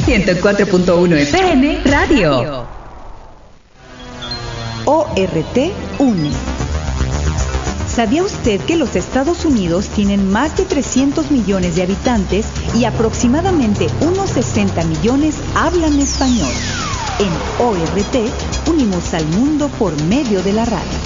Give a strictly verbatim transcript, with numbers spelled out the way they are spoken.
ciento cuatro punto uno F M Radio. O R T une. ¿Sabía usted que los Estados Unidos tienen más de trescientos millones de habitantes y aproximadamente unos sesenta millones hablan español? En O R T unimos al mundo por medio de la radio.